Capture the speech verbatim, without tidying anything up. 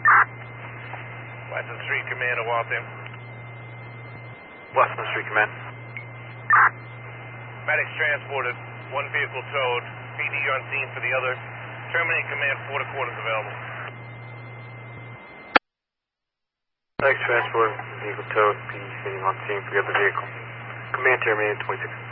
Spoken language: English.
Weston Street Command to Waltham. Weston Street Command. Medics transported, one vehicle towed, P D on scene for the other. Terminate command, four to quarters available. Medics transported, vehicle towed, P D standing on scene for the other vehicle. Command terminated, twenty-six.